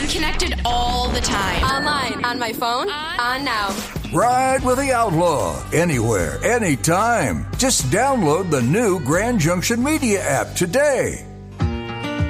I'm connected all the time. Online, on my phone, on now. Ride with the Outlaw, anywhere, anytime. Just download the new Grand Junction Media app today.